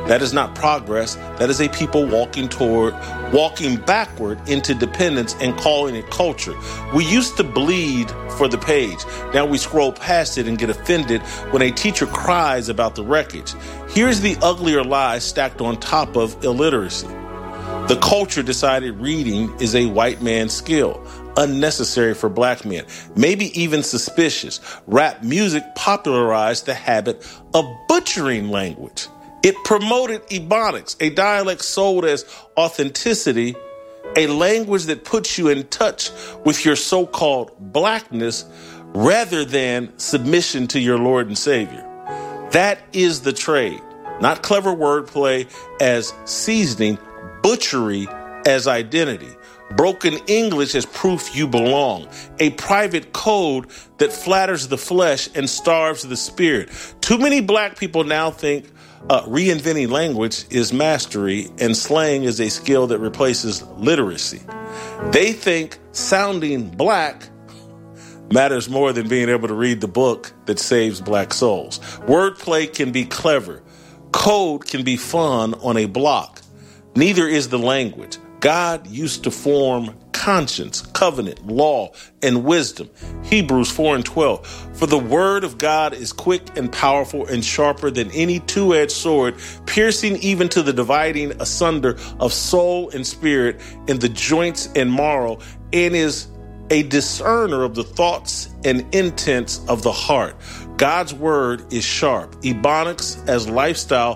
That is not progress. That is a people walking backward into dependence and calling it culture. We used to bleed for the page. Now we scroll past it and get offended when a teacher cries about the wreckage. Here's the uglier lie stacked on top of illiteracy. The culture decided reading is a white man's skill, unnecessary for black men, maybe even suspicious. Rap music popularized the habit of butchering language. It promoted Ebonics, a dialect sold as authenticity, a language that puts you in touch with your so-called blackness rather than submission to your Lord and Savior. That is the trade, not clever wordplay as seasoning, butchery as identity. Broken English as proof you belong. A private code that flatters the flesh and starves the spirit. Too many black people now think reinventing language is mastery and slang is a skill that replaces literacy. They think sounding black matters more than being able to read the book that saves black souls. Wordplay can be clever. Code can be fun on a block. Neither is the language. God used to form conscience, covenant, law, and wisdom. Hebrews 4:12. For the word of God is quick and powerful and sharper than any two-edged sword, piercing even to the dividing asunder of soul and spirit and the joints and marrow, and is a discerner of the thoughts and intents of the heart. God's word is sharp. Ebonics as lifestyle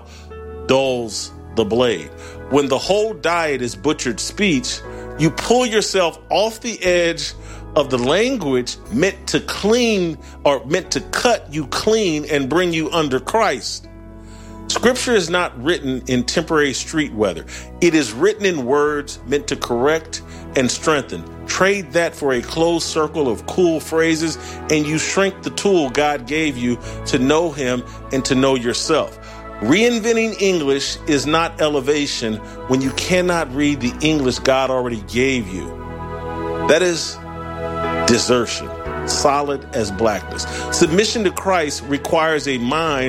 dulls the blade. When the whole diet is butchered speech, you pull yourself off the edge of the language meant to clean or meant to cut you clean and bring you under Christ. Scripture is not written in temporary street weather. It is written in words meant to correct and strengthen. Trade that for a closed circle of cool phrases and you shrink the tool God gave you to know him and to know yourself. Reinventing English is not elevation when you cannot read the English God already gave you. That is desertion, solid as blackness. Submission to Christ requires a mind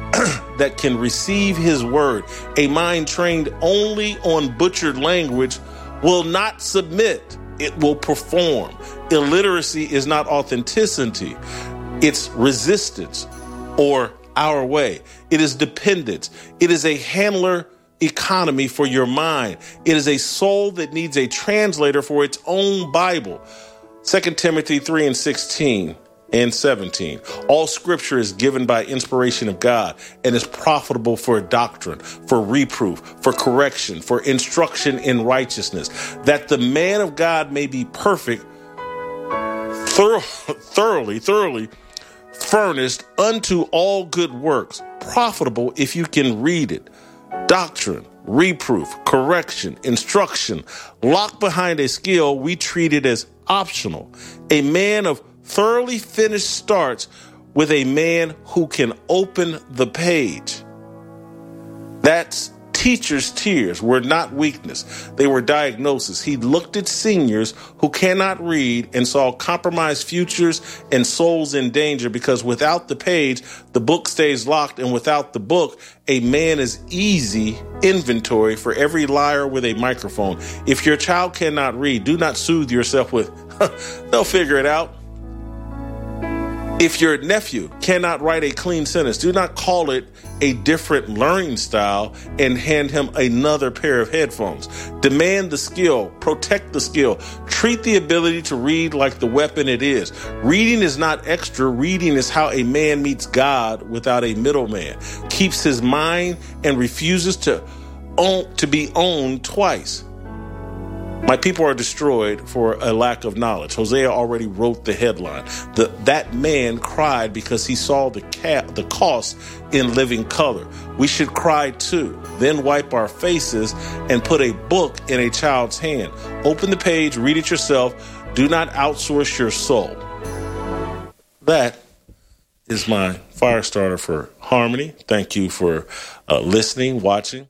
that can receive his word. A mind trained only on butchered language will not submit. It will perform. Illiteracy is not authenticity. It's resistance or our way. It is dependence. It is a handler economy for your mind. It is a soul that needs a translator for its own Bible. 2 Timothy 3:16 and 17. All scripture is given by inspiration of God and is profitable for doctrine, for reproof, for correction, for instruction in righteousness, that the man of God may be perfect, thoroughly furnished unto all good works, profitable if you can read it. Doctrine, reproof, correction, instruction, locked behind a skill, we treat it as optional. A man of thoroughly finished starts with a man who can open the page. That's teacher's tears were not weakness. They were diagnosis. He looked at seniors who cannot read and saw compromised futures and souls in danger because without the page, the book stays locked, and without the book, a man is easy inventory for every liar with a microphone. If your child cannot read, do not soothe yourself with, they'll figure it out. If your nephew cannot write a clean sentence, do not call it a different learning style and hand him another pair of headphones. Demand the skill, protect the skill, treat the ability to read like the weapon it is. Reading is not extra. Reading is how a man meets God without a middleman, keeps his mind and refuses to be owned twice. My people are destroyed for a lack of knowledge. Hosea already wrote the headline. That man cried because he saw the cost in living color. We should cry too, then wipe our faces and put a book in a child's hand. Open the page, read it yourself. Do not outsource your soul. That is my fire starter for Harmony. Thank you for listening, watching.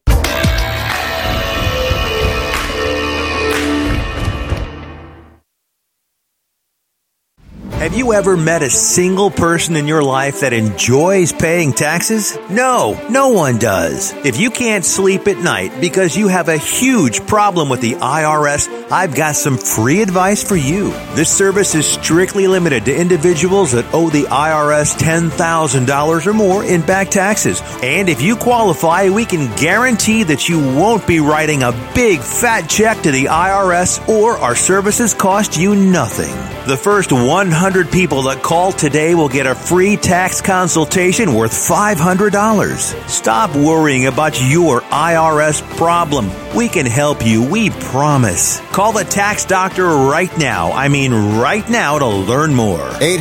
Have you ever met a single person in your life that enjoys paying taxes? No one does. If you can't sleep at night because you have a huge problem with the IRS, I've got some free advice for you. This service is strictly limited to individuals that owe the IRS $10,000 or more in back taxes. And if you qualify, we can guarantee that you won't be writing a big fat check to the IRS, or our services cost you nothing. The first 100 people that call today will get a free tax consultation worth $500. Stop worrying about your IRS problem. We can help you, we promise. Call the tax doctor right now. I mean right now, to learn more.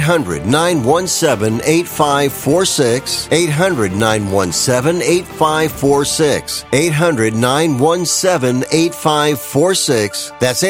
800-917-8546. 800-917-8546. 800-917-8546. That's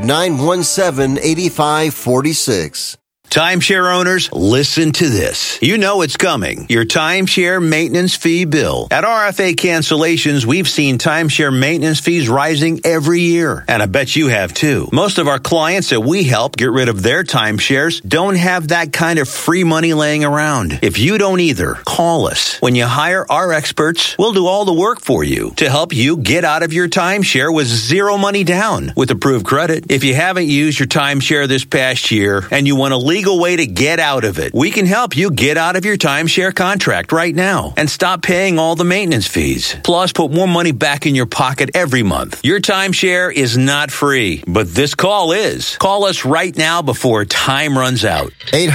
800-917-8546. Timeshare owners, listen to this. You know it's coming. Your timeshare maintenance fee bill. At RFA Cancellations, we've seen timeshare maintenance fees rising every year. And I bet you have too. Most of our clients that we help get rid of their timeshares don't have that kind of free money laying around. If you don't either, call us. When you hire our experts, we'll do all the work for you to help you get out of your timeshare with zero money down with approved credit. If you haven't used your timeshare this past year and you want to legal way to get out of it, we can help you get out of your timeshare contract right now and stop paying all the maintenance fees. Plus, put more money back in your pocket every month. Your timeshare is not free, but this call is. Call us right now before time runs out.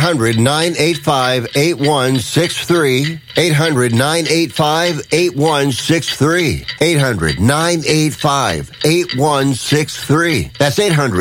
800-985-8163. 800-985-8163. 800-985-8163. That's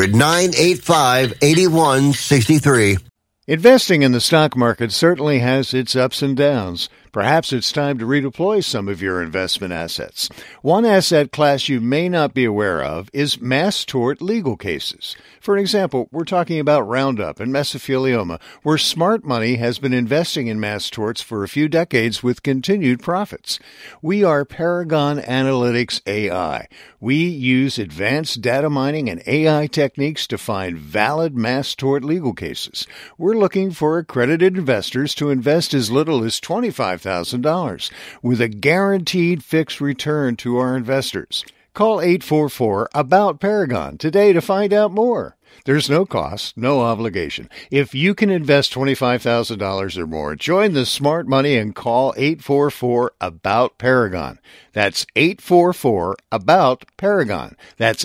800-985-8163. Investing in the stock market certainly has its ups and downs. Perhaps it's time to redeploy some of your investment assets. One asset class you may not be aware of is mass tort legal cases. For example, we're talking about Roundup and mesothelioma, where smart money has been investing in mass torts for a few decades with continued profits. We are Paragon Analytics AI. We use advanced data mining and AI techniques to find valid mass tort legal cases. We're looking for accredited investors to invest as little as $25,000 with a guaranteed fixed return to our investors. Call 844-ABOUT-PARAGON today to find out more. There's no cost, no obligation. If you can invest $25,000 or more, join the smart money and call 844-ABOUT-PARAGON. That's 844-ABOUT-PARAGON. That's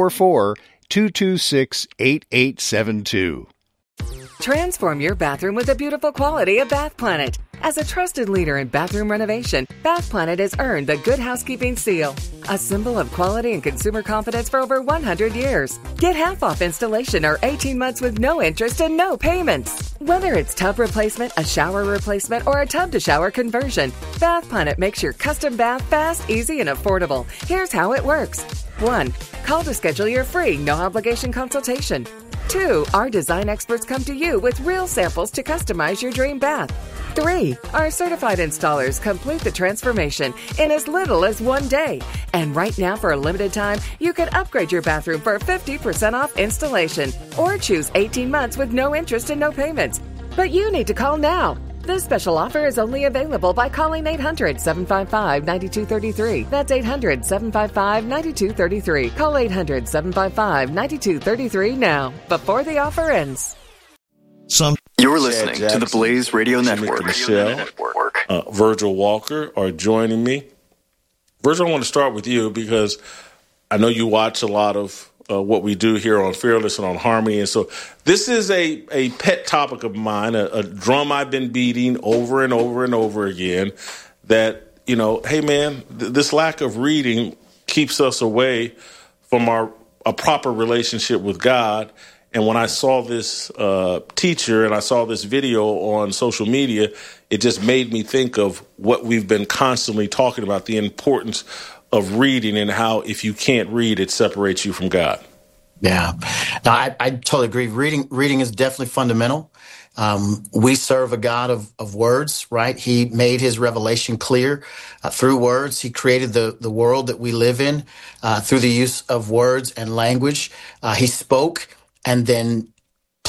844-226-8872. Transform your bathroom with the beautiful quality of Bath Planet. As a trusted leader in bathroom renovation, Bath Planet has earned the Good Housekeeping seal, a symbol of quality and consumer confidence for over 100 years. Get half off installation or 18 months with no interest and no payments. Whether it's tub replacement, a shower replacement, or a tub-to-shower conversion, Bath Planet makes your custom bath fast, easy, and affordable. Here's how it works. 1. Call to schedule your free, no-obligation consultation. 2. Our design experts come to you with real samples to customize your dream bath. 3. Our certified installers complete the transformation in as little as 1 day. And right now, for a limited time, you can upgrade your bathroom for 50% off installation or choose 18 months with no interest and no payments. But you need to call now. This special offer is only available by calling 800-755-9233. That's 800-755-9233. Call 800-755-9233 now, before the offer ends. You're listening to the Blaze Radio Network. Michelle, Virgil Walker are joining me. Virgil, I want to start with you because I know you watch a lot of what we do here on Fearless and on Harmony. And so this is a pet topic of mine, a drum I've been beating over and over and over again, that, you know, hey, man, this lack of reading keeps us away from a proper relationship with God. And when I saw this teacher and I saw this video on social media, it just made me think of what we've been constantly talking about, the importance of reading and how if you can't read, it separates you from God. Yeah, no, I totally agree. Reading is definitely fundamental. We serve a God of words, right? He made his revelation clear through words. He created the world that we live in through the use of words and language. He spoke and then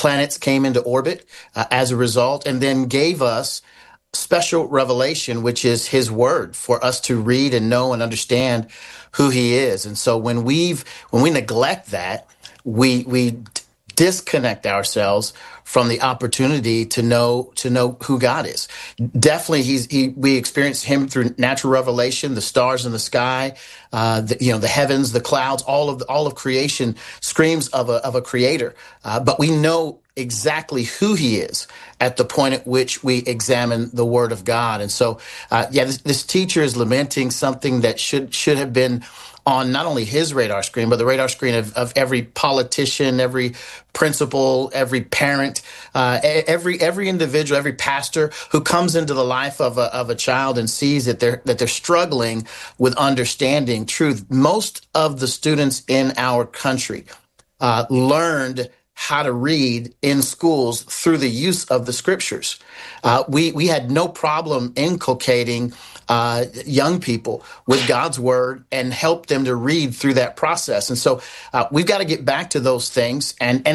planets came into orbit as a result, and then gave us special revelation, which is his word, for us to read and know and understand who he is. And so when we neglect that, we disconnect ourselves from the opportunity to know who God is. Definitely, we experience him through natural revelation, the stars in the sky, the heavens, the clouds, all of creation screams of a creator. But we know exactly who he is at the point at which we examine the word of God. And so, this teacher is lamenting something that should have been on not only his radar screen, but the radar screen of every politician, every principal, every parent, every individual, every pastor who comes into the life of a child and sees that they're struggling with understanding truth. Most of the students in our country learned how to read in schools through the use of the scriptures. We had no problem inculcating young people with God's word and help them to read through that process. And so we've got to get back to those things. And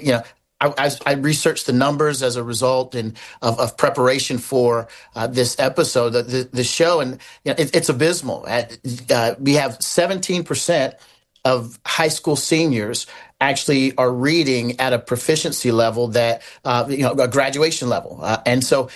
I researched the numbers as a result of preparation for this episode, the show, and it's abysmal. We have 17% of high school seniors actually are reading at a proficiency level that, a graduation level. And so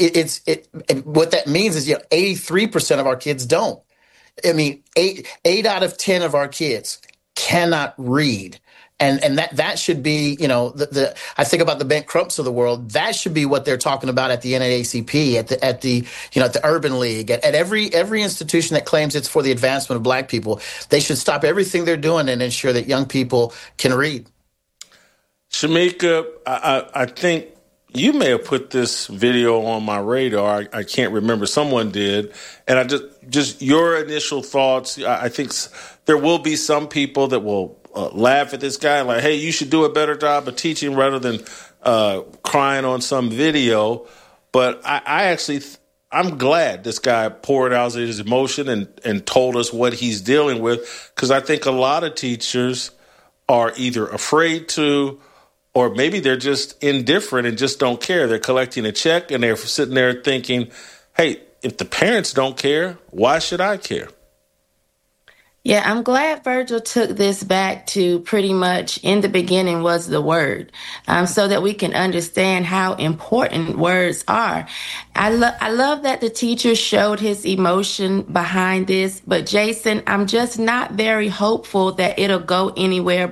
what that means is, 83% of our kids don't. I mean, eight out of 10 of our kids cannot read. And that should be, I think about the Ben Crumps of the world. That should be what they're talking about at the NAACP, at the Urban League, at every institution that claims it's for the advancement of Black people. They should stop everything they're doing and ensure that young people can read. Shamika, I think you may have put this video on my radar. I can't remember. Someone did. And I just your initial thoughts. I think there will be some people that will laugh at this guy like, hey, you should do a better job of teaching rather than crying on some video. But I'm glad this guy poured out his emotion and told us what he's dealing with, because I think a lot of teachers are either afraid to, or maybe they're just indifferent and just don't care. They're collecting a check and they're sitting there thinking, hey, if the parents don't care, why should I care? Yeah, I'm glad Virgil took this back to pretty much in the beginning was the word, so that we can understand how important words are. I love that the teacher showed his emotion behind this, but Jason, I'm just not very hopeful that it'll go anywhere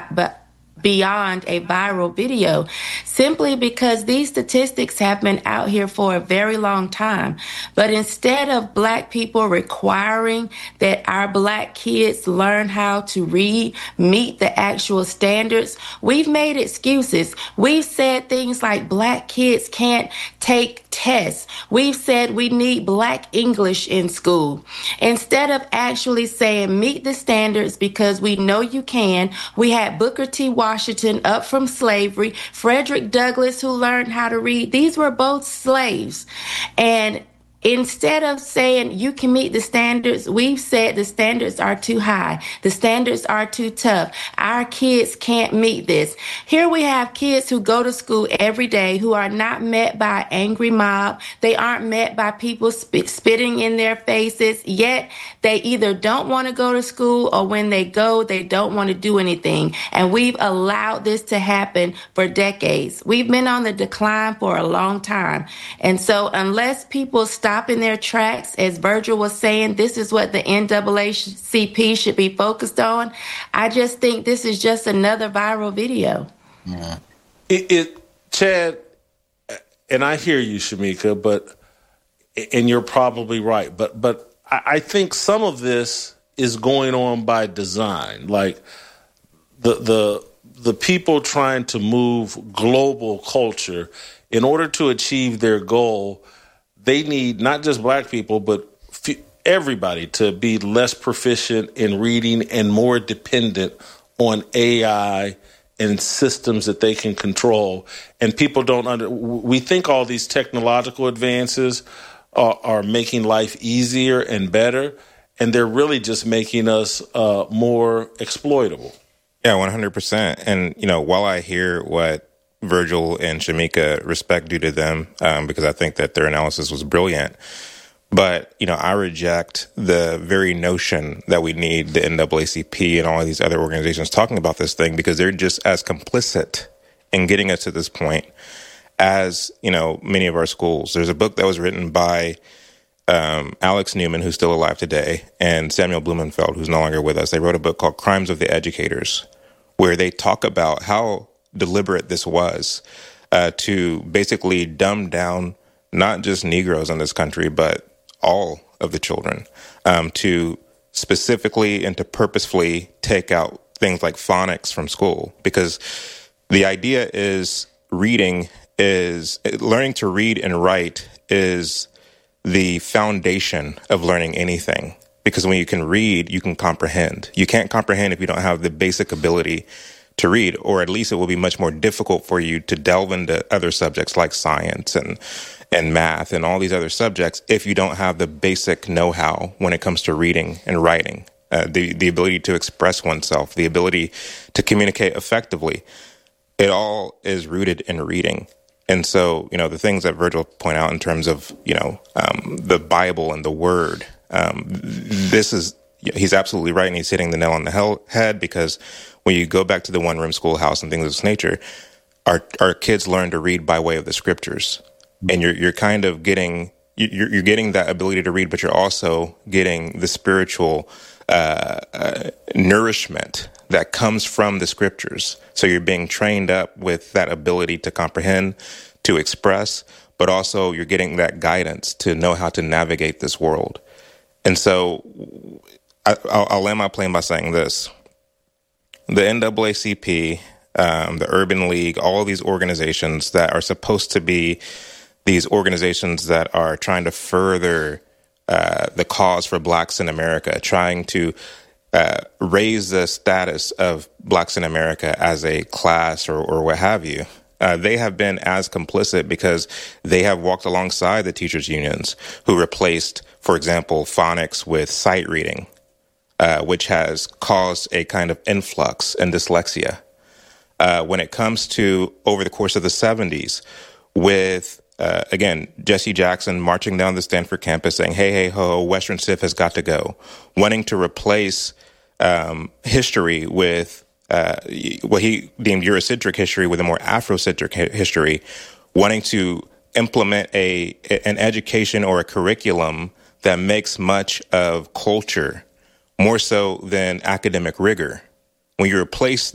beyond a viral video, simply because these statistics have been out here for a very long time. But instead of Black people requiring that our Black kids learn how to read, meet the actual standards, we've made excuses. We've said things like Black kids can't take tests. We've said we need Black English in school. Instead of actually saying meet the standards because we know you can, we had Booker T. Washington up from slavery, Frederick Douglass, who learned how to read. These were both slaves. And instead of saying you can meet the standards, we've said the standards are too high. The standards are too tough. Our kids can't meet this. Here we have kids who go to school every day who are not met by an angry mob. They aren't met by people spitting in their faces, yet they either don't want to go to school or when they go, they don't want to do anything. And we've allowed this to happen for decades. We've been on the decline for a long time. And so unless people stop in their tracks, as Virgil was saying, this is what the NAACP should be focused on. I just think this is just another viral video. Yeah. Chad, and I hear you, Shamika, and you're probably right, but I think some of this is going on by design, like the people trying to move global culture in order to achieve their goal. They need not just Black people, but everybody to be less proficient in reading and more dependent on AI and systems that they can control. And people we think all these technological advances are making life easier and better, and they're really just making us more exploitable. Yeah, 100%. And, while I hear what Virgil and Shamika, respect due to them, because I think that their analysis was brilliant. But, I reject the very notion that we need the NAACP and all of these other organizations talking about this thing, because they're just as complicit in getting us to this point as, many of our schools. There's a book that was written by Alex Newman, who's still alive today, and Samuel Blumenfeld, who's no longer with us. They wrote a book called Crimes of the Educators, where they talk about how deliberate this was to basically dumb down not just Negroes in this country, but all of the children, to specifically and to purposefully take out things like phonics from school. Because the idea is learning to read and write is the foundation of learning anything. Because when you can read, you can comprehend. You can't comprehend if you don't have the basic ability to read, or at least it will be much more difficult for you to delve into other subjects like science and math and all these other subjects if you don't have the basic know-how when it comes to reading and writing, the ability to express oneself, the ability to communicate effectively. It all is rooted in reading. And so, the things that Virgil point out in terms of, the Bible and the Word, he's absolutely right, and he's hitting the nail on the head, because when you go back to the one-room schoolhouse and things of this nature, our kids learn to read by way of the scriptures. And you're kind of getting, you're getting that ability to read, but you're also getting the spiritual nourishment that comes from the scriptures. So you're being trained up with that ability to comprehend, to express, but also you're getting that guidance to know how to navigate this world. And so I'll land my plane by saying this. The NAACP, the Urban League, all these organizations that are supposed to be these organizations that are trying to further the cause for blacks in America, trying to raise the status of blacks in America as a class or what have you. They have been as complicit because they have walked alongside the teachers' unions who replaced, for example, phonics with sight reading, which has caused a kind of influx in dyslexia. When it comes to over the course of the 70s with, again, Jesse Jackson marching down the Stanford campus saying, hey, hey, ho, Western Civ has got to go, wanting to replace history with what he deemed Eurocentric history with a more Afrocentric history, wanting to implement an education or a curriculum that makes much of culture more so than academic rigor. When you replace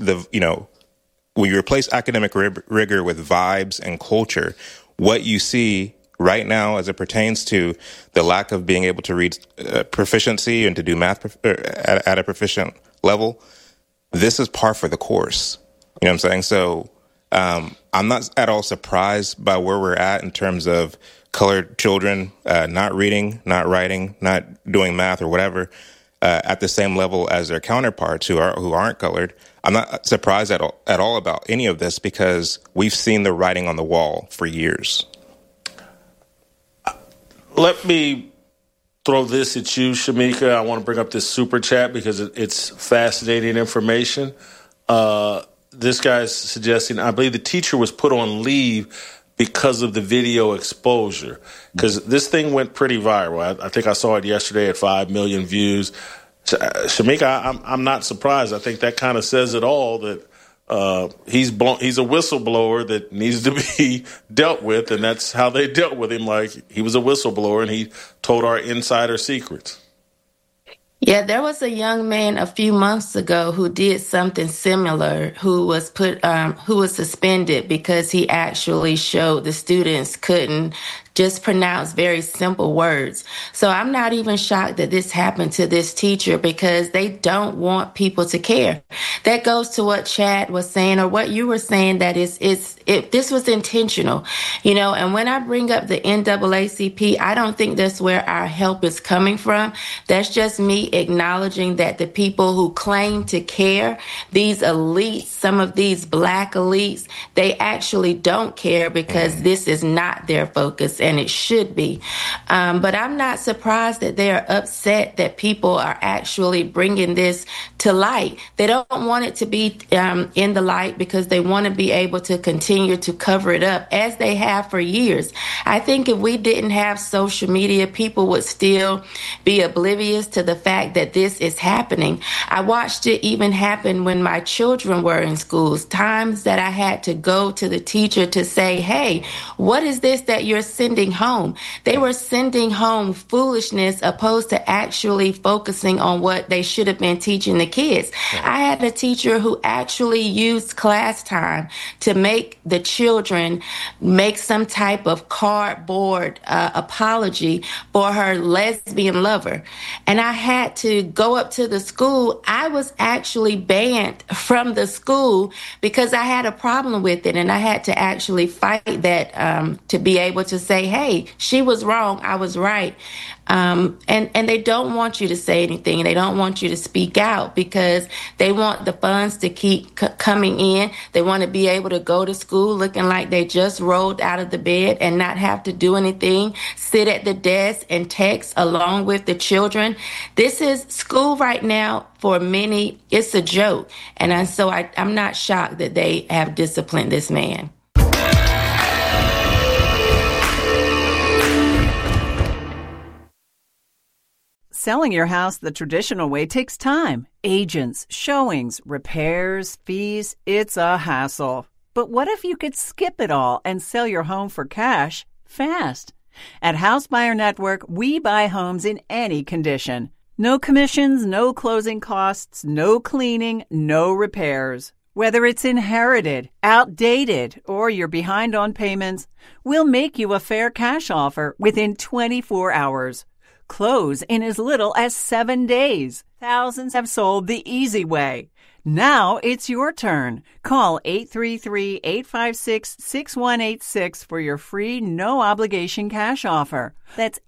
academic rigor with vibes and culture, what you see right now as it pertains to the lack of being able to read proficiency and to do math at a proficient level, this is par for the course. You know what I'm saying? So I'm not at all surprised by where we're at in terms of colored children not reading, not writing, not doing math or whatever at the same level as their counterparts who aren't colored. I'm not surprised at all about any of this because we've seen the writing on the wall for years. Let me throw this at you, Shamika. I want to bring up this super chat because it's fascinating information. This guy's suggesting, I believe the teacher was put on leave because of the video exposure. Because this thing went pretty viral. I think I saw it yesterday at 5 million views. Shamika, I'm not surprised. I think that kind of says it all, that he's a whistleblower that needs to be dealt with, and that's how they dealt with him. Like, he was a whistleblower, and he told our insider secrets. Yeah, there was a young man a few months ago who did something similar, who was suspended because he actually showed the students couldn't just pronounce very simple words. So I'm not even shocked that this happened to this teacher because they don't want people to care. That goes to what Chad was saying or what you were saying, that this was intentional, and when I bring up the NAACP, I don't think that's where our help is coming from. That's just me acknowledging that the people who claim to care, these elites, some of these black elites, they actually don't care because this is not their focus. and it should be. But I'm not surprised that they are upset that people are actually bringing this to light. They don't want it to be in the light because they want to be able to continue to cover it up as they have for years. I think if we didn't have social media, people would still be oblivious to the fact that this is happening. I watched it even happen when my children were in schools, times that I had to go to the teacher to say, hey, what is this that you're sending home? They were sending home foolishness opposed to actually focusing on what they should have been teaching the kids. I had a teacher who actually used class time to make the children make some type of cardboard apology for her lesbian lover. And I had to go up to the school. I was actually banned from the school because I had a problem with it, and I had to actually fight that to be able to say, hey, she was wrong, I was right. And they don't want you to say anything, and they don't want you to speak out because they want the funds to keep coming in. They want to be able to go to school looking like they just rolled out of the bed and not have to do anything, sit at the desk and text along with the children. This is school right now. For many, it's a joke. And so I'm not shocked that they have disciplined this man. Selling your house the traditional way takes time. Agents, showings, repairs, fees, it's a hassle. But what if you could skip it all and sell your home for cash fast? At House Buyer Network, we buy homes in any condition. No commissions, no closing costs, no cleaning, no repairs. Whether it's inherited, outdated, or you're behind on payments, we'll make you a fair cash offer within 24 hours. Close in as little as 7 days. Thousands have sold the easy way. Now it's your turn. Call 833-856-6186 for your free no-obligation cash offer. That's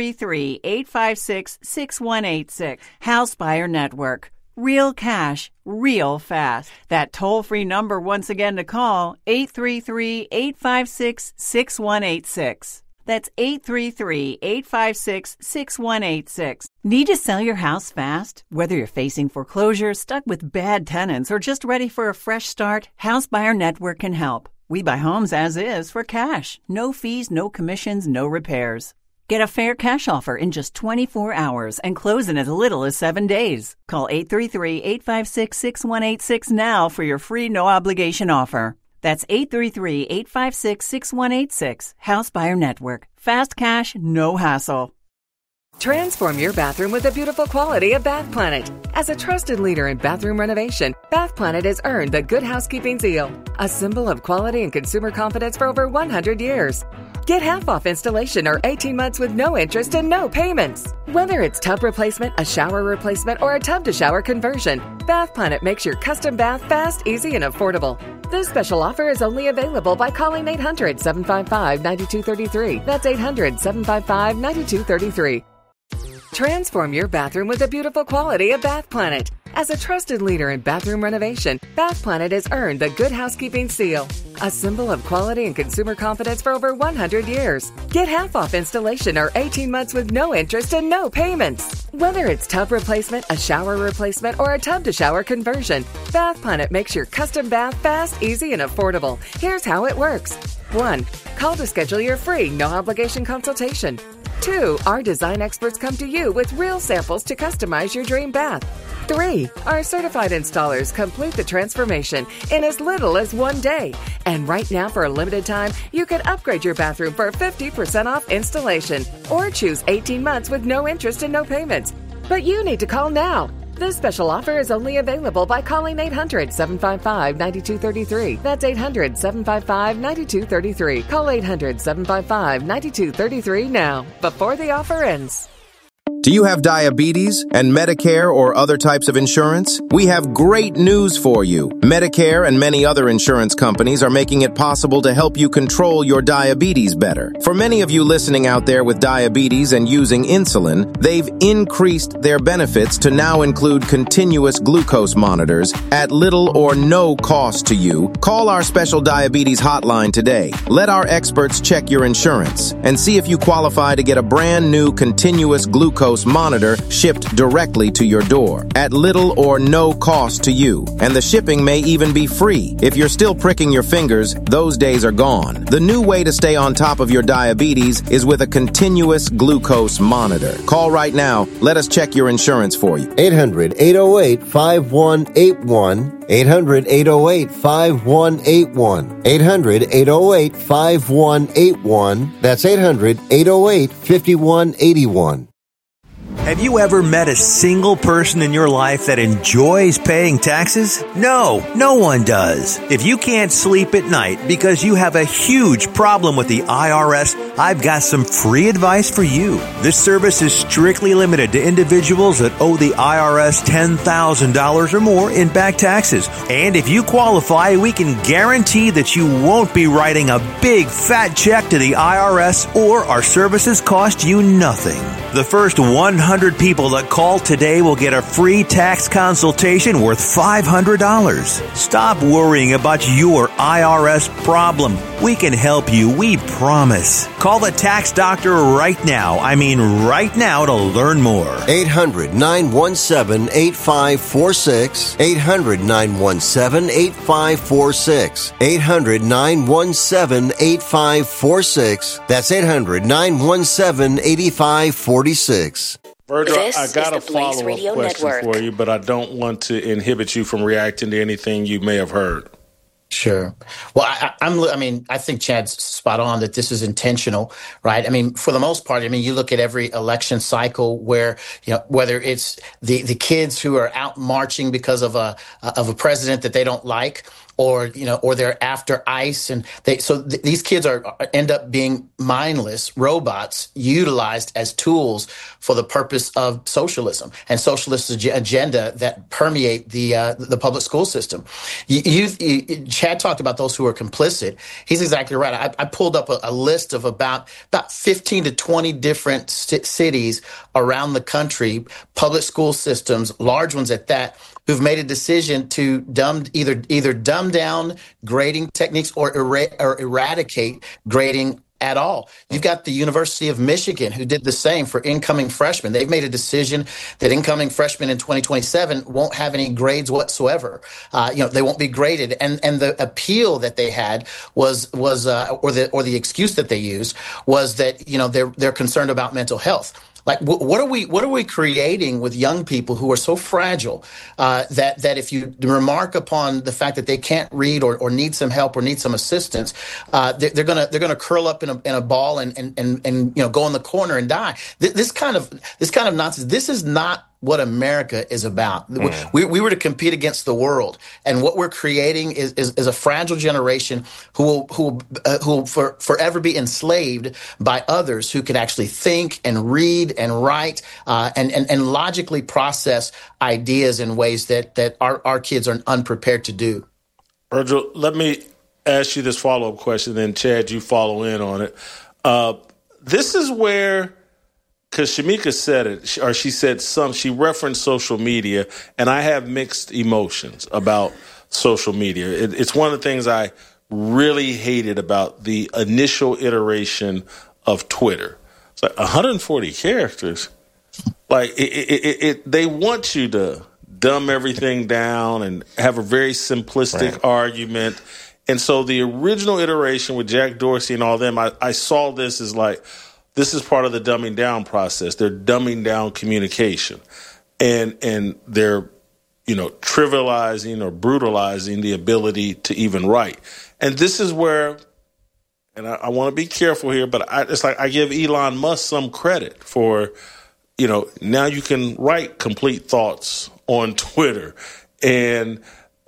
833-856-6186. House Buyer Network. Real cash, real fast. That toll-free number once again to call, 833-856-6186. That's 833-856-6186. Need to sell your house fast? Whether you're facing foreclosure, stuck with bad tenants, or just ready for a fresh start, House Buyer Network can help. We buy homes as is for cash. No fees, no commissions, no repairs. Get a fair cash offer in just 24 hours and close in as little as 7 days. Call 833-856-6186 now for your free no-obligation offer. That's 833-856-6186. House Buyer Network. Fast cash, no hassle. Transform your bathroom with the beautiful quality of Bath Planet. As a trusted leader in bathroom renovation, Bath Planet has earned the Good Housekeeping seal, a symbol of quality and consumer confidence for over 100 years. Get half off installation or 18 months with no interest and no payments. Whether it's tub replacement, a shower replacement, or a tub-to-shower conversion, Bath Planet makes your custom bath fast, easy, and affordable. This special offer is only available by calling 800-755-9233. That's 800-755-9233. Transform your bathroom with the beautiful quality of Bath Planet. As a trusted leader in bathroom renovation, Bath Planet has earned the Good Housekeeping seal, a symbol of quality and consumer confidence for over 100 years. Get half off installation or 18 months with no interest and no payments. Whether it's tub replacement, a shower replacement, or a tub-to-shower conversion, Bath Planet makes your custom bath fast, easy, and affordable. Here's how it works. 1. Call to schedule your free, no-obligation consultation. 2. Our design experts come to you with real samples to customize your dream bath. 3. Our certified installers complete the transformation in as little as 1 day. And right now, for a limited time, you can upgrade your bathroom for 50% off installation or choose 18 months with no interest and no payments. But you need to call now. This special offer is only available by calling 800-755-9233. That's 800-755-9233. Call 800-755-9233 now, before the offer ends. Do you have diabetes and Medicare or other types of insurance? We have great news for you. Medicare and many other insurance companies are making it possible to help you control your diabetes better. For many of you listening out there with diabetes and using insulin, they've increased their benefits to now include continuous glucose monitors at little or no cost to you. Call our special diabetes hotline today. Let our experts check your insurance and see if you qualify to get a brand new continuous glucose monitor shipped directly to your door at little or no cost to you. And the shipping may even be free. If you're still pricking your fingers, those days are gone. The new way to stay on top of your diabetes is with a continuous glucose monitor. Call right now. Let us check your insurance for you. 800-808-5181. 800-808-5181. 800-808-5181. That's 800-808-5181. Have you ever met a single person in your life that enjoys paying taxes? No, no one does. If you can't sleep at night because you have a huge problem with the IRS, I've got some free advice for you. This service is strictly limited to individuals that owe the IRS $10,000 or more in back taxes. And if you qualify, we can guarantee that you won't be writing a big fat check to the IRS, or our services cost you nothing. The first 100 people that call today will get a free tax consultation worth $500. Stop worrying about your IRS problem. We can help you, we promise. Call the tax doctor right now. I mean right now, to learn more. 800-917-8546. 800-917-8546. 800-917-8546. That's 800-917-8546. Virgil, I got a follow-up question for you, but I don't want to inhibit you from reacting to anything you may have heard. Sure. Well, I think Chad's spot on that this is intentional, right? I mean, for the most part, you look at every election cycle where, whether it's the kids who are out marching because of a president that they don't like, or they're after ICE, and these kids end up being mindless robots utilized as tools for the purpose of socialism and socialist agenda that permeate the public school system. Chad talked about those who are complicit. He's exactly right. I pulled up a list of about 15 to 20 different cities around the country, public school systems, large ones at that, who've made a decision to either dumb down grading techniques or eradicate grading at all. You've got the University of Michigan, who did the same for incoming freshmen. They've made a decision that incoming freshmen in 2027 won't have any grades whatsoever. They won't be graded. And the appeal that they had or the excuse that they used was that they're concerned about mental health. Like, what are we creating with young people who are so fragile that if you remark upon the fact that they can't read or need some help or need some assistance, they're gonna curl up in a ball and go in the corner and die. This kind of nonsense. This is not what America is about. We were to compete against the world, and what we're creating is a fragile generation who will forever be enslaved by others who can actually think and read and write and logically process ideas in ways that our kids are unprepared to do. Virgil, let me ask you this follow-up question, then Chad, you follow in on it. This is where, because Shamika said it, or she referenced social media, and I have mixed emotions about social media. It's one of the things I really hated about the initial iteration of Twitter. It's like 140 characters. Like, they want you to dumb everything down and have a very simplistic argument. And so the original iteration with Jack Dorsey and all them, I saw this as like, this is part of the dumbing down process. They're dumbing down communication, and they're, trivializing or brutalizing the ability to even write. And this is where, and I want to be careful here, but I give Elon Musk some credit for, now you can write complete thoughts on Twitter. And,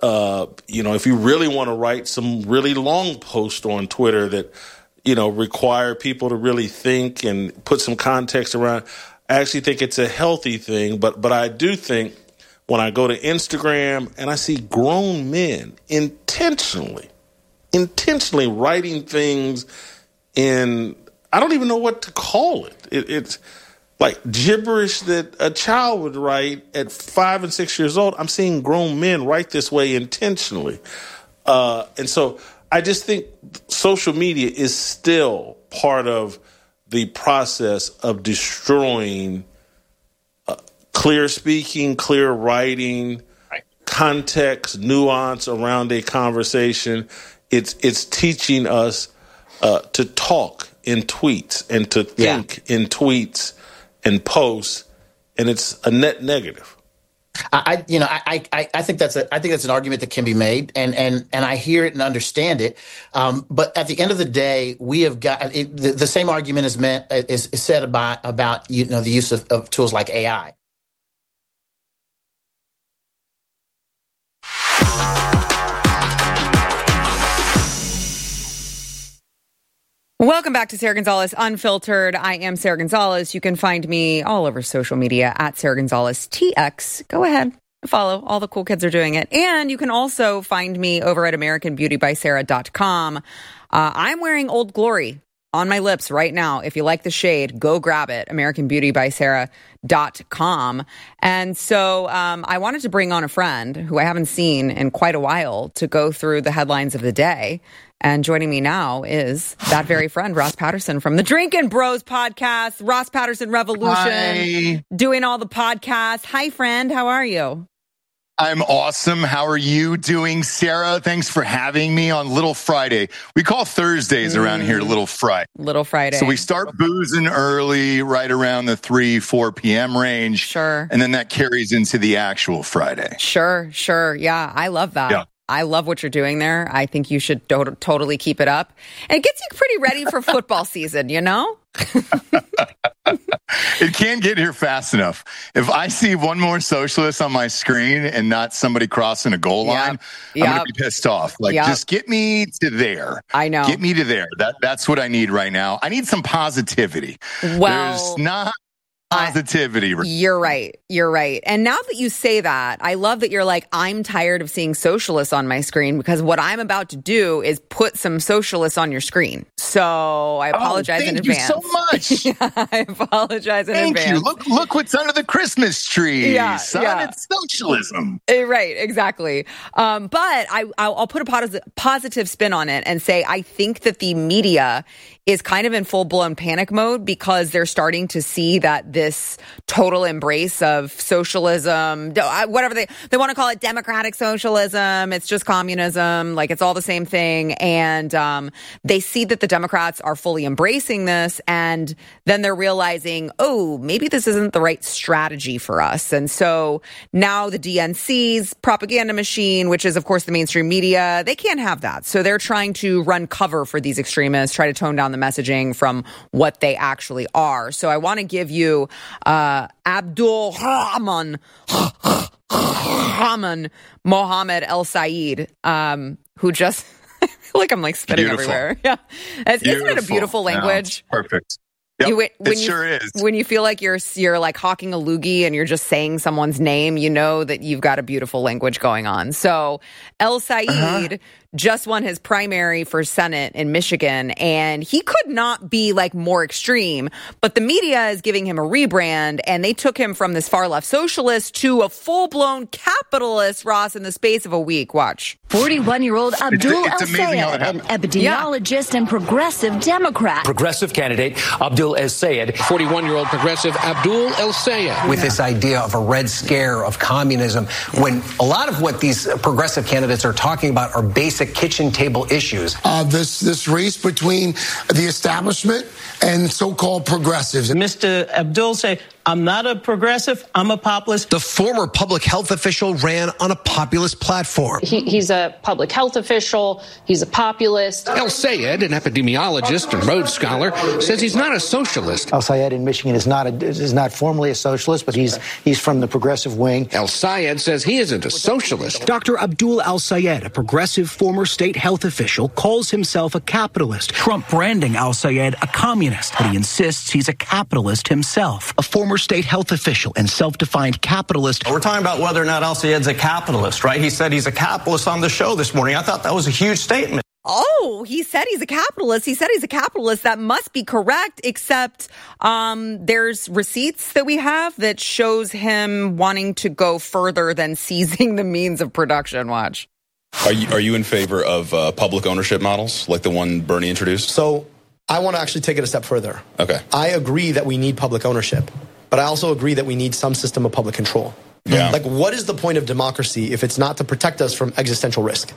if you really want to write some really long post on Twitter that, require people to really think and put some context around. I actually think it's a healthy thing, but I do think when I go to Instagram and I see grown men intentionally writing things in, I don't even know what to call it. It's like gibberish that a child would write at 5 and 6 years old. I'm seeing grown men write this way intentionally. And so I just think social media is still part of the process of destroying clear speaking, clear writing, context, nuance around a conversation. It's teaching us to talk in tweets and to think in tweets and posts, and it's a net negative. I think that's an argument that can be made, and I hear it and understand it. But at the end of the day, we have got the same argument is said about the use of tools like AI. Welcome back to Sarah Gonzalez Unfiltered. I am Sarah Gonzalez. You can find me all over social media at Sarah Gonzalez TX. Go ahead, follow. All the cool kids are doing it. And you can also find me over at AmericanBeautyBySarah.com. I'm wearing Old Glory on my lips right now. If you like the shade, go grab it. AmericanBeautyBySarah.com. And so I wanted to bring on a friend who I haven't seen in quite a while to go through the headlines of the day. And joining me now is that very friend, Ross Patterson from the Drinkin' Bros podcast, Ross Patterson Revolution, Hi. Doing all the podcasts. Hi, friend. How are you? I'm awesome. How are you doing, Sarah? Thanks for having me on Little Friday. We call Thursdays around here Little Friday. Little Friday. So we start boozing early, right around the 3-4 p.m. range. Sure. And then that carries into the actual Friday. Sure. Yeah, I love that. Yeah. I love what you're doing there. I think you should totally keep it up. And it gets you pretty ready for football season, you know? It can't get here fast enough. If I see one more socialist on my screen and not somebody crossing a goal line, I'm going to be pissed off. Just get me to there. I know. Get me to there. That's what I need right now. I need some positivity. Well, there's not positivity. You're right. And now that you say that, I love that you're like, I'm tired of seeing socialists on my screen, because what I'm about to do is put some socialists on your screen. So I apologize in advance. Thank you so much. I apologize in advance. Thank you. Look what's under the Christmas tree. Son. It's socialism. Right, exactly. But I'll put a positive spin on it and say I think that the media is kind of in full-blown panic mode, because they're starting to see that this total embrace of socialism, whatever they want to call it, democratic socialism, it's just communism, like it's all the same thing. And they see that the Democrats are fully embracing this, and then they're realizing, oh, maybe this isn't the right strategy for us. And so now the DNC's propaganda machine, which is, of course, the mainstream media, they can't have that. So they're trying to run cover for these extremists, try to tone down the messaging from what they actually are. So I want to give you Abdul Rahman Mohammed El Sayed, who just, I feel like I'm like spitting everywhere. Yeah. Isn't it a beautiful language? No, perfect. Yep, it sure is. When you feel like you're like hawking a loogie and you're just saying someone's name, you know that you've got a beautiful language going on. So El Sayed just won his primary for Senate in Michigan, and he could not be like more extreme, but the media is giving him a rebrand, and they took him from this far left socialist to a full-blown capitalist, Ross, in the space of a week. Watch. 41-year-old Abdul El Sayed, an epidemiologist and progressive Democrat. Progressive candidate Abdul El Sayed. 41-year-old progressive Abdul El Sayed. With this idea of a red scare of communism, when a lot of what these progressive candidates are talking about are basic kitchen table issues. This race between the establishment and so-called progressives. Mr. Abdul said, I'm not a progressive, I'm a populist. The former public health official ran on a populist platform. He's a public health official, he's a populist. El Sayed, an epidemiologist and Rhodes Scholar, says he's not a socialist. El Sayed in Michigan is not formally a socialist, but he's from the progressive wing. El Sayed says he isn't a socialist. Dr. Abdul El Sayed, a progressive former state health official, calls himself a capitalist. Trump branding El Sayed a communist, but he insists he's a capitalist himself. A former former state health official and self-defined capitalist. We're talking about whether or not Al-Sayed's a capitalist, right? He said he's a capitalist on the show this morning. I thought that was a huge statement. Oh, he said he's a capitalist. He said he's a capitalist. That must be correct, except there's receipts that we have that shows him wanting to go further than seizing the means of production. Watch. Are you in favor of public ownership models like the one Bernie introduced? So I want to actually take it a step further. Okay. I agree that we need public ownership, but I also agree that we need some system of public control. Yeah. Like, what is the point of democracy if it's not to protect us from existential risk?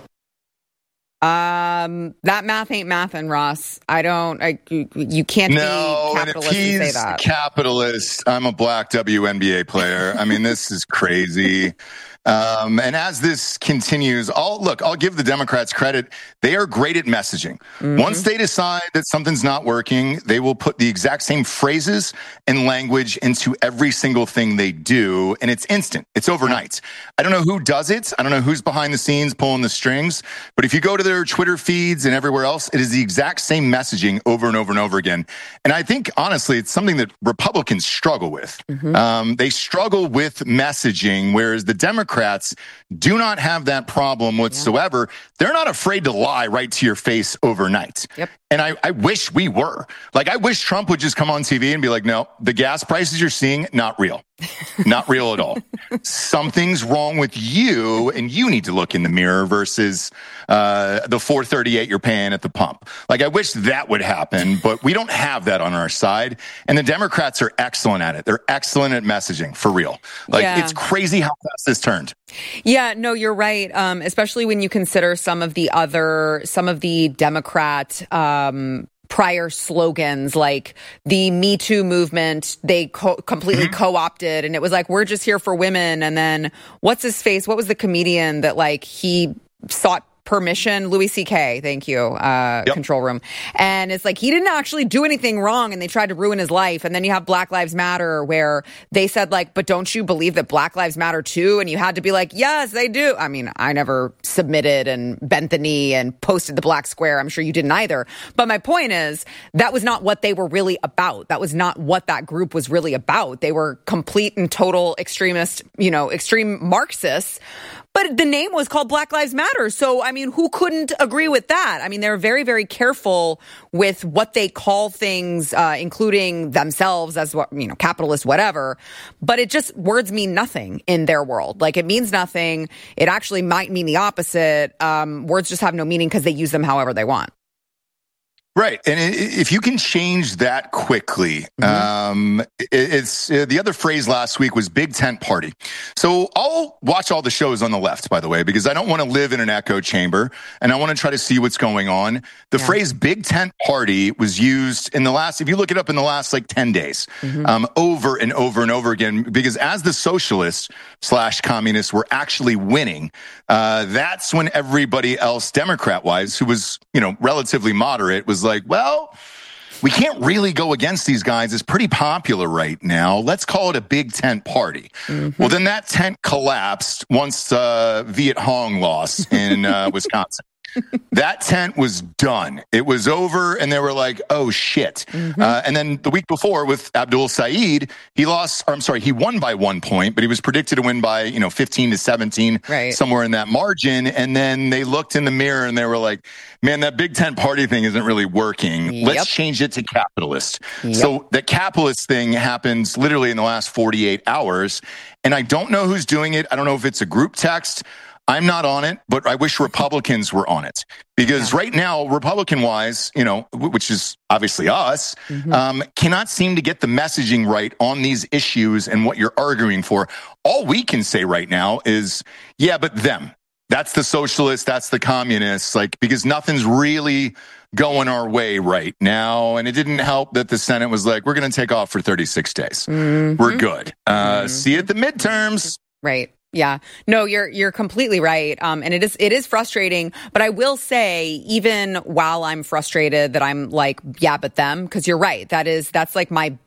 That math ain't mathin', Ross. You can't be capitalist and say that. Capitalist, I'm a black WNBA player. I mean, this is crazy. And as this continues, I'll give the Democrats credit. They are great at messaging. Mm-hmm. Once they decide that something's not working, they will put the exact same phrases and language into every single thing they do. And it's instant. It's overnight. I don't know who does it. I don't know who's behind the scenes pulling the strings. But if you go to their Twitter feeds and everywhere else, it is the exact same messaging over and over and over again. And I think, honestly, it's something that Republicans struggle with. Mm-hmm. They struggle with messaging, whereas the Democrats do not have that problem whatsoever. Yeah. They're not afraid to lie right to your face overnight. Yep. And I wish we were. Like, I wish Trump would just come on TV and be like, no, the gas prices you're seeing, not real. Not real at all. Something's wrong with you, and you need to look in the mirror versus the $4.38 you're paying at the pump. Like, I wish that would happen, but we don't have that on our side. And the Democrats are excellent at it. They're excellent at messaging, for real. Like, it's crazy how fast this turned. Yeah, no, you're right. Especially when you consider some of the Democrat prior slogans, like the Me Too movement, they completely co-opted, and it was like, we're just here for women. And then what's his face? What was the comedian that he sought permission? Louis C.K. Thank you. Control Room. And it's like, he didn't actually do anything wrong, and they tried to ruin his life. And then you have Black Lives Matter, where they said, but don't you believe that Black Lives Matter too? And you had to be like, yes, they do. I mean, I never submitted and bent the knee and posted the black square. I'm sure you didn't either. But my point is, that was not what they were really about. That was not what that group was really about. They were complete and total extremist, extreme Marxists. But the name was called Black Lives Matter. So, I mean, who couldn't agree with that? I mean, they're very, very careful with what they call things, including themselves as, capitalist, whatever. But words mean nothing in their world. Like, it means nothing. It actually might mean the opposite. Words just have no meaning because they use them however they want. Right. And if you can change that quickly, it's the other phrase last week was big tent party. So I'll watch all the shows on the left, by the way, because I don't want to live in an echo chamber and I want to try to see what's going on. The phrase big tent party was used if you look it up in the last 10 days, over and over and over again, because as the socialists / communists were actually winning, that's when everybody else, Democrat-wise, who was, relatively moderate, was like, well, we can't really go against these guys. It's pretty popular right now. Let's call it a big tent party. Mm-hmm. Well, then that tent collapsed once Viet Hong lost in Wisconsin. That tent was done. It was over, and they were like, oh, shit. Mm-hmm. And then the week before with Abdul Saeed, he won by 1 point, but he was predicted to win by, 15 to 17, somewhere in that margin. And then they looked in the mirror and they were like, man, that big tent party thing isn't really working. Yep. Let's change it to capitalist. Yep. So the capitalist thing happens literally in the last 48 hours. And I don't know who's doing it. I don't know if it's a group text. I'm not on it, but I wish Republicans were on it, because right now, Republican-wise, which is obviously us, cannot seem to get the messaging right on these issues and what you're arguing for. All we can say right now is, yeah, but them. That's the socialists, that's the communists, because nothing's really going our way right now. And it didn't help that the Senate was like, we're going to take off for 36 days. Mm-hmm. We're good. See you at the midterms. Right. Yeah, no, you're completely right. And it is frustrating, but I will say, even while I'm frustrated that I'm like, yeah, but them, because you're right. That's my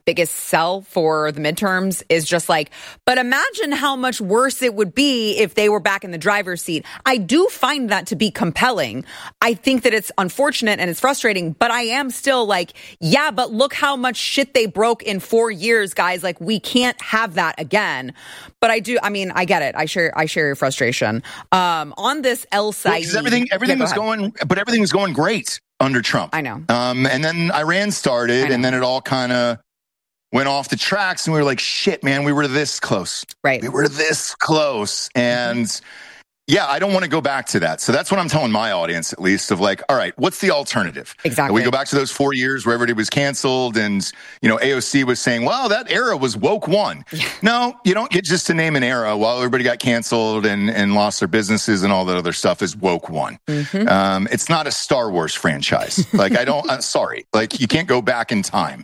biggest sell for the midterms is just like, but imagine how much worse it would be if they were back in the driver's seat. I do find that to be compelling. I think that it's unfortunate and it's frustrating, but I am still like, yeah, but look how much shit they broke in 4 years, guys. Like, we can't have that again. But I get it. I share your frustration. On this El Said. Because everything was going great under Trump. I know. And then Iran started, and then it all kind of went off the tracks, and we were like, shit, man, we were this close. Right. We were this close. And yeah, I don't want to go back to that. So that's what I'm telling my audience, at least, of like, all right, what's the alternative? Exactly. We go back to those 4 years where everybody was canceled and, AOC was saying, well, that era was woke one. Yeah. No, you don't get just to name an era while everybody got canceled and lost their businesses and all that other stuff is woke one. Mm-hmm. It's not a Star Wars franchise. Like, sorry. Like, you can't go back in time.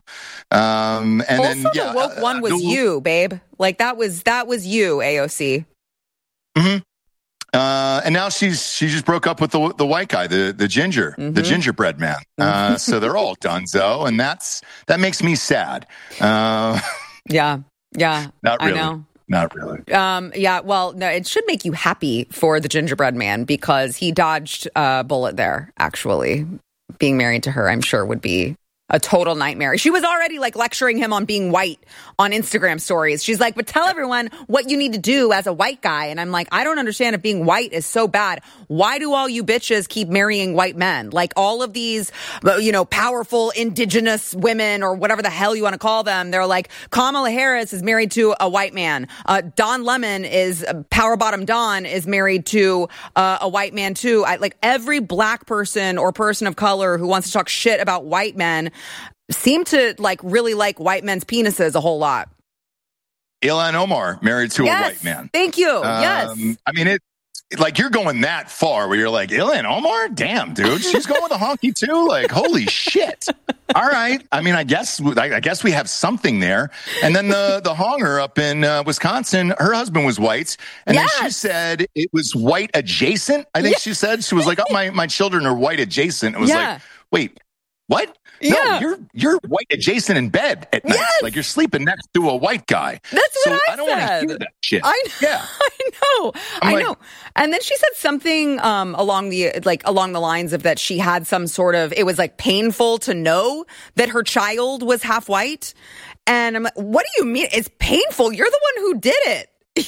The woke one was you, babe. Like, that was you, AOC. Mm-hmm. And now she just broke up with the white guy, the gingerbread man. So they're all donezo, and that makes me sad. Yeah. Not really. I know. Not really. Yeah. Well, no, it should make you happy for the gingerbread man because he dodged a bullet there. Actually, being married to her, I'm sure, would be a total nightmare. She was already like lecturing him on being white on Instagram stories. She's like, but tell everyone what you need to do as a white guy. And I'm like, I don't understand if being white is so bad. Why do all you bitches keep marrying white men? Like all of these, powerful indigenous women or whatever the hell you want to call them. They're like, Kamala Harris is married to a white man. Don Lemon Power Bottom Don is married to a white man too. Like every black person or person of color who wants to talk shit about white men seem to really like white men's penises a whole lot. Ilhan Omar married to a white man. Thank you. Yes. I mean, it's like you're going that far where you're like, Ilhan Omar? Damn, dude. She's going with a honky too? Like, holy shit. All right. I mean, I guess we have something there. And then the honger up in Wisconsin, her husband was white. And then she said it was white adjacent. I think she said. She was like, oh, my children are white adjacent. It was like, wait, what? Yeah. No, you're white adjacent in bed at night. Yes. Like you're sleeping next to a white guy. That's what I don't want to hear that shit. I know. Yeah. I know. And then she said something along the lines of that she had some sort of, it was like painful to know that her child was half white. And I'm like, what do you mean? It's painful. You're the one who did it.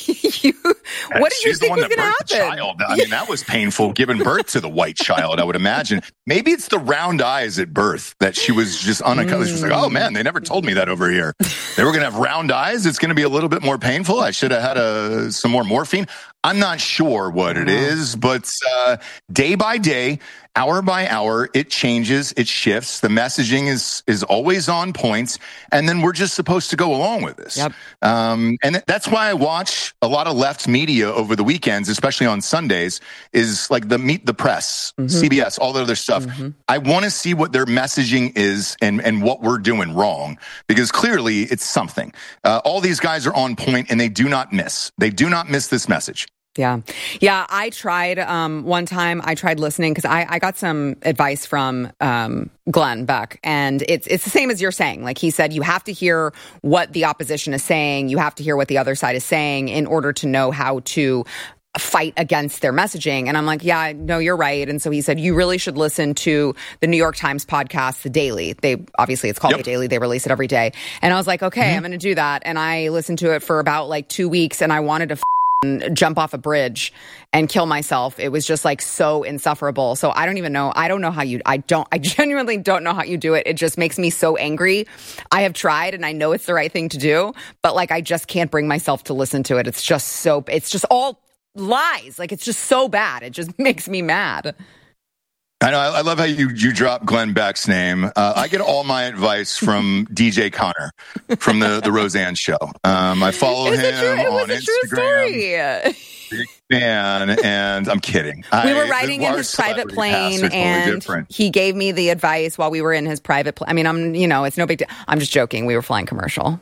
What did you think was going to happen? Child. I mean, that was painful, giving birth to the white child, I would imagine. Maybe it's the round eyes at birth that she was just unaccustomed. She was like, oh, man, they never told me that over here. They were going to have round eyes. It's going to be a little bit more painful. I should have had some more morphine. I'm not sure what it is, but day by day, hour by hour, it changes, it shifts. The messaging is always on point, and then we're just supposed to go along with this. Yep. And that's why I watch a lot of left media over the weekends, especially on Sundays, is like the Meet the Press, CBS, all the other stuff. I want to see what their messaging is and what we're doing wrong, because clearly it's something. All these guys are on point, and they do not miss. They do not miss this message. Yeah. I tried one time. I tried listening because I got some advice from Glenn Beck, and it's the same as you're saying. Like he said, you have to hear what the opposition is saying. You have to hear what the other side is saying in order to know how to fight against their messaging. And I'm like, yeah, no, you're right. And so he said, you really should listen to the New York Times podcast, The Daily. It's called The Daily. They release it every day. And I was like, okay, I'm going to do that. And I listened to it for about 2 weeks, and I wanted to jump off a bridge and kill myself. It was just so insufferable. So I don't even know. I don't know how I genuinely don't know how you do it. It just makes me so angry. I have tried and I know it's the right thing to do, but I just can't bring myself to listen to it. It's just all lies. It's just so bad. It just makes me mad. I know. I love how you drop Glenn Beck's name. I get all my advice from DJ Connor from the Roseanne Show. I follow him on Instagram. Big fan, and I'm kidding. We were riding in his private plane, and he gave me the advice while we were in his private plane. I mean, it's no big deal. I'm just joking. We were flying commercial.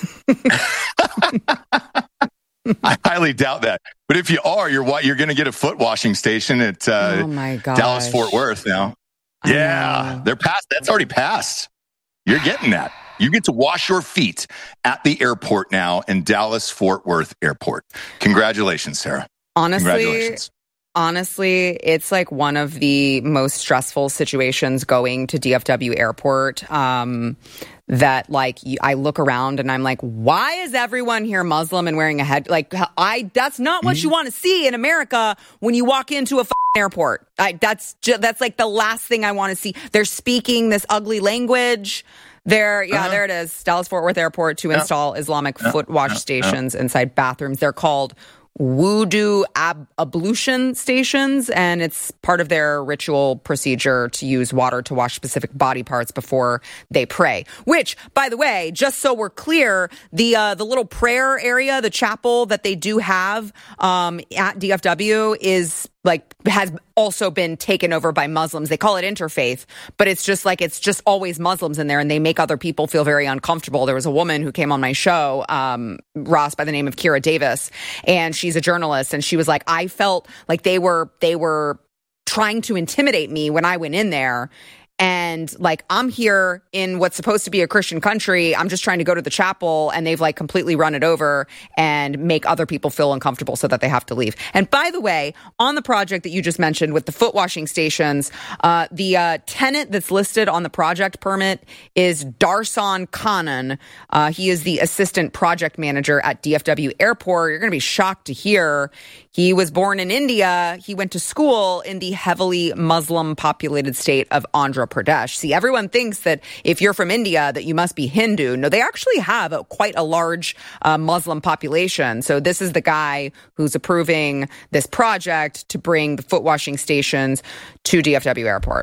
I highly doubt that. But if you are, you're going to get a foot washing station at Dallas Fort Worth now. Yeah, they're past. That's already passed. You're getting that. You get to wash your feet at the airport now in Dallas-Fort Worth Airport. Congratulations, Sarah. Honestly, it's like one of the most stressful situations going to DFW Airport. That like I look around and I'm like, why is everyone here Muslim and wearing a head? Like, that's not what you want to see in America when you walk into a airport. That's like the last thing I want to see. They're speaking this ugly language. There it is. Dallas-Fort Worth Airport to install Islamic foot wash stations inside bathrooms. They're called wudu ablution stations, and it's part of their ritual procedure to use water to wash specific body parts before they pray. Which, by the way, just so we're clear, the little prayer area, the chapel that they do have at DFW has also been taken over by Muslims. They call it interfaith, but it's just always Muslims in there, and they make other people feel very uncomfortable. There was a woman who came on my show, Ross, by the name of Kira Davis, and she's a journalist, and she was like, I felt like they were trying to intimidate me when I went in there. And like, I'm here in what's supposed to be a Christian country. I'm just trying to go to the chapel, and they've like completely run it over and make other people feel uncomfortable so that they have to leave. And by the way, on the project that you just mentioned with the foot washing stations, the tenant that's listed on the project permit is Darsan Khanan. He is the assistant project manager at DFW Airport. You're going to be shocked to hear he was born in India. He went to school in the heavily Muslim populated state of Andhra Pradesh. See, everyone thinks that if you're from India that you must be Hindu. No, they actually have quite a large Muslim population. So this is the guy who's approving this project to bring the foot washing stations to DFW Airport.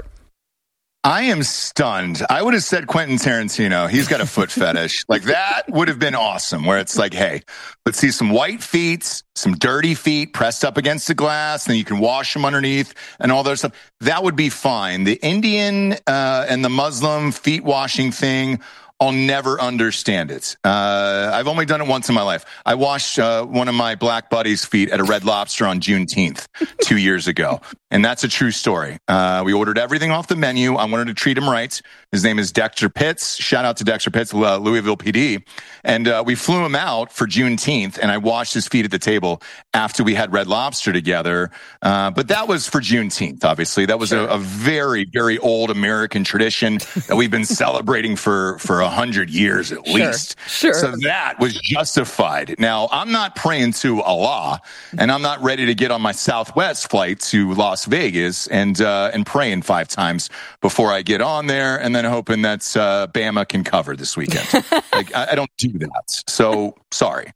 I am stunned. I would have said Quentin Tarantino. He's got a foot fetish. Like, that would have been awesome, where it's like, hey, let's see some white feet, some dirty feet pressed up against the glass, and then you can wash them underneath and all that stuff. That would be fine. The Indian and the Muslim feet washing thing, I'll never understand it. I've only done it once in my life. I washed one of my black buddies' feet at a Red Lobster on Juneteenth 2 years ago. And that's a true story. We ordered everything off the menu. I wanted to treat him right. His name is Dexter Pitts. Shout out to Dexter Pitts, Louisville PD. And we flew him out for Juneteenth, and I washed his feet at the table after we had Red Lobster together. But that was for Juneteenth, obviously. That was a very, very old American tradition that we've been celebrating for 100 years at least. Sure. So that was justified. Now, I'm not praying to Allah, and I'm not ready to get on my Southwest flight to Las Vegas and praying 5 times before I get on there, and then hoping that Bama can cover this weekend. Like, I don't do that. So sorry.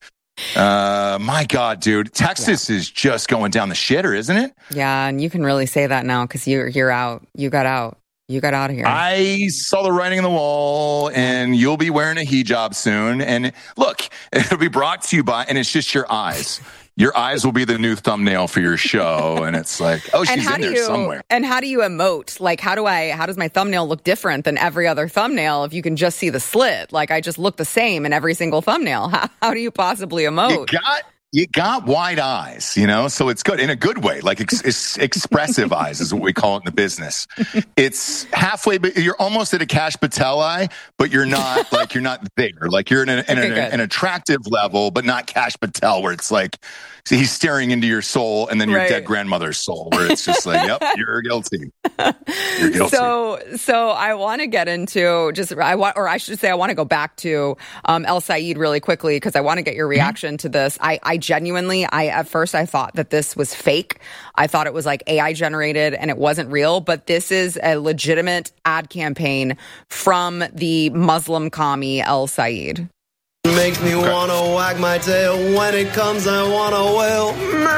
My God, dude, Texas is just going down the shitter, isn't it? Yeah, and you can really say that now because you're out. You got out. You got out of here. I saw the writing on the wall, and you'll be wearing a hijab soon. And look, it'll be brought to you by, and it's just your eyes. Your eyes will be the new thumbnail for your show. And it's like, oh, she's in there somewhere. And how do you emote? Like, how does my thumbnail look different than every other thumbnail if you can just see the slit? Like, I just look the same in every single thumbnail. How do you possibly emote? You got wide eyes, you know, so it's good in a good way. Like expressive eyes is what we call it in the business. It's halfway, but you're almost at a Kash Patel eye, but you're not like, you're not there. Like, you're in an attractive level, but not Kash Patel, where it's like, see, he's staring into your soul and then your dead grandmother's soul, where it's just like, yep, you're guilty. You're guilty. So I want to get into I want to go back to El Sayed really quickly, because I want to get your reaction to this. I genuinely, at first I thought that this was fake. I thought it was like AI generated and it wasn't real, but this is a legitimate ad campaign from the Muslim commie El Sayed. Makes me want to wag my tail. When it comes, I want to wail.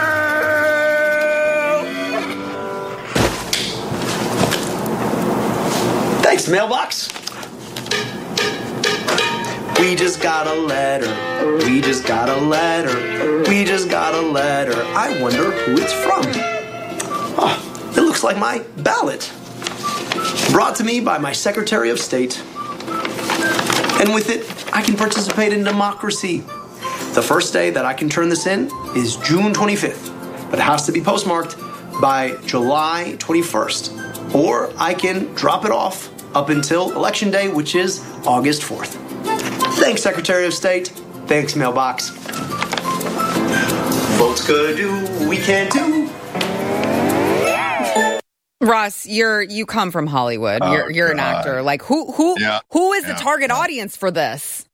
Thanks, mailbox. We just got a letter. We just got a letter. We just got a letter. I wonder who it's from. Oh, it looks like my ballot. Brought to me by my Secretary of State. And with it, I can participate in democracy. The first day that I can turn this in is June 25th, but it has to be postmarked by July 21st. Or I can drop it off up until Election Day, which is August 4th. Thanks, Secretary of State. Thanks, mailbox. Votes could do, we can't do. Russ, you come from Hollywood. You're an actor. Like who is the target audience for this?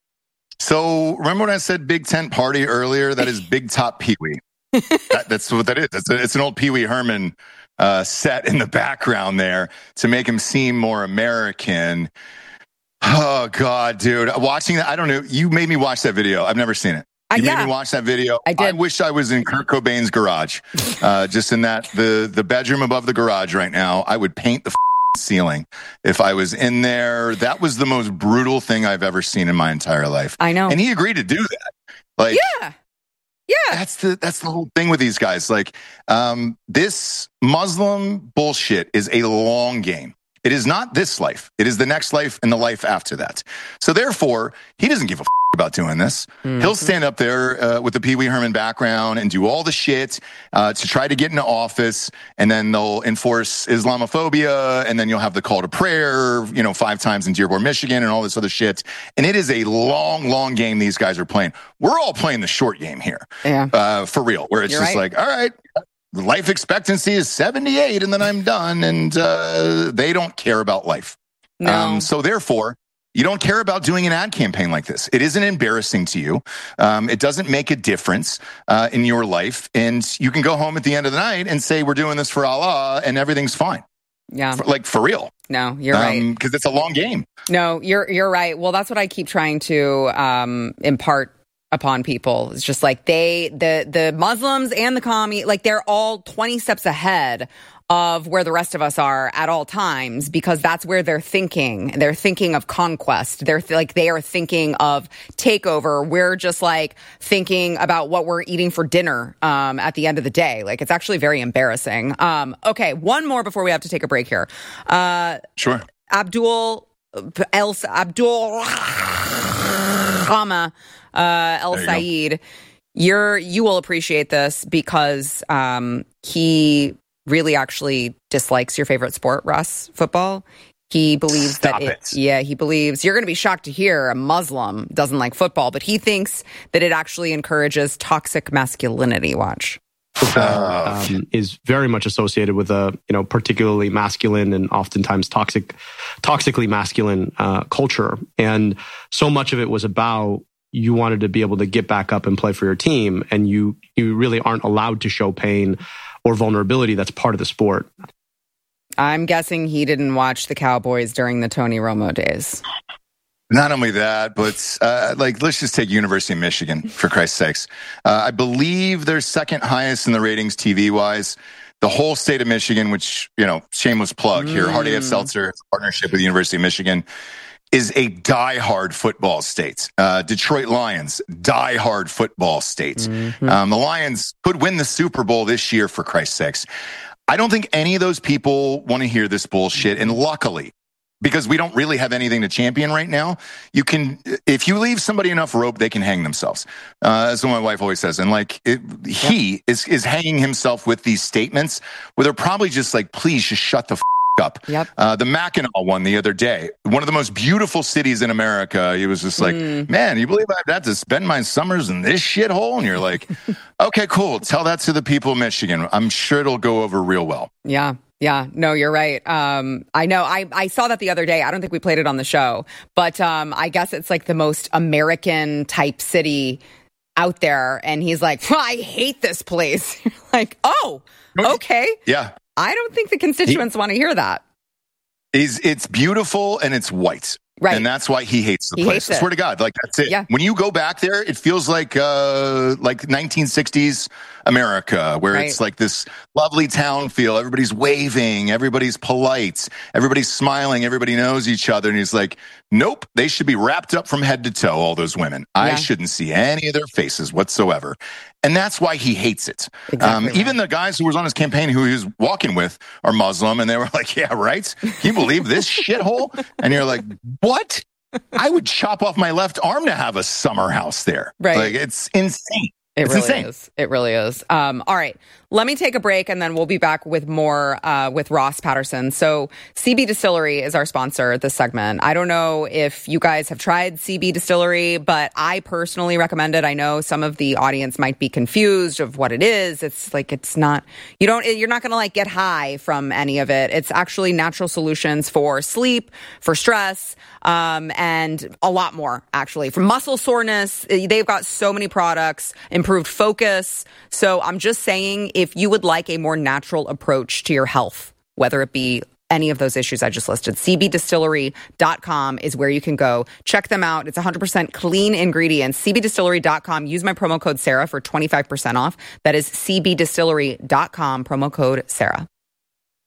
So remember when I said Big Tent Party earlier? That is Big Top Pee Wee. That's what that is. It's an old Pee Wee Herman set in the background there to make him seem more American. Oh God, dude, watching that. I don't know. You made me watch that video. I've never seen it. You made me watch that video. I did. I wish I was in Kurt Cobain's garage, just in the bedroom above the garage right now. I would paint the ceiling if I was in there. That was the most brutal thing I've ever seen in my entire life. I know. And he agreed to do that. Like, yeah. That's the whole thing with these guys. Like, this Muslim bullshit is a long game. It is not this life. It is the next life and the life after that. So therefore, he doesn't give a about doing this. Mm-hmm. He'll stand up there with the Pee Wee Herman background and do all the shit to try to get into office, and then they'll enforce Islamophobia, and then you'll have the call to prayer, 5 times in Dearborn, Michigan, and all this other shit. And it is a long, long game these guys are playing. We're all playing the short game here, for real, where it's just like, all right, the life expectancy is 78, and then I'm done, and they don't care about life. No. So therefore, you don't care about doing an ad campaign like this. It isn't embarrassing to you. It doesn't make a difference in your life. And you can go home at the end of the night and say, we're doing this for Allah, and everything's fine. Yeah. For real. No, you're right. Because it's a long game. No, you're right. Well, that's what I keep trying to impart upon people. It's just like the Muslims and the commie, like they're all 20 steps ahead of where the rest of us are at all times, because that's where they're thinking. They're thinking of conquest. They are thinking of takeover. We're just like thinking about what we're eating for dinner at the end of the day. Like, it's actually very embarrassing. Okay, one more before we have to take a break here. Sure. Abdul Rama El Sayed. You will appreciate this because he really actually dislikes your favorite sport, Russ, football. He believes he believes, you're going to be shocked to hear, a Muslim doesn't like football, but he thinks that it actually encourages toxic masculinity. Watch. Is very much associated with a particularly masculine and oftentimes toxically masculine culture, and so much of it was about you wanted to be able to get back up and play for your team, and you really aren't allowed to show pain or vulnerability. That's part of the sport. I'm guessing he didn't watch the Cowboys during the Tony Romo days. Not only that, but let's just take University of Michigan, for Christ's sakes. I believe they're second highest in the ratings TV-wise. The whole state of Michigan, which, shameless plug here, Hard AF Seltzer, partnership with the University of Michigan, is a diehard football state. Detroit Lions, diehard football state. Mm-hmm. The Lions could win the Super Bowl this year, for Christ's sakes. I don't think any of those people want to hear this bullshit. And luckily, because we don't really have anything to champion right now, if you leave somebody enough rope, they can hang themselves. That's what my wife always says. And he is hanging himself with these statements where they're probably just like, please just shut the up. Yep. The Mackinac one the other day, one of the most beautiful cities in America. He was just like, man, you believe I've had to spend my summers in this shithole? And you're like, okay, cool. Tell that to the people of Michigan. I'm sure it'll go over real well. Yeah. Yeah, no, you're right. I know. I saw that the other day. I don't think we played it on the show, but I guess it's like the most American type city out there. And he's like, I hate this place. Like, oh, okay. Yeah. I don't think the constituents want to hear that. It's beautiful and it's white. Right. And that's why he hates the place. I swear to God, that's it. Yeah. When you go back there, it feels like 1960s America, where it's like this lovely town feel. Everybody's waving, everybody's polite, everybody's smiling, everybody knows each other. And he's like, nope, they should be wrapped up from head to toe, all those women. Yeah. I shouldn't see any of their faces whatsoever. And that's why he hates it. Exactly even the guys who was on his campaign, who he was walking with, are Muslim. And they were like, yeah, right? Can you believe this shithole? And you're like, what? I would chop off my left arm to have a summer house there. Right. Like, it's insane. It's really insane. It really is. All right. Let me take a break and then we'll be back with more with Ross Patterson. So CB Distillery is our sponsor this segment. I don't know if you guys have tried CB Distillery, but I personally recommend it. I know some of the audience might be confused of what it is. It's like, it's not, you're not going to like get high from any of it. It's actually natural solutions for sleep, for stress, and a lot more actually. For muscle soreness, they've got so many products, improved focus. So I'm just saying, if you would like a more natural approach to your health, whether it be any of those issues I just listed, cbdistillery.com is where you can go. Check them out. It's 100% clean ingredients. cbdistillery.com. Use my promo code Sarah for 25% off. That is cbdistillery.com, promo code Sarah.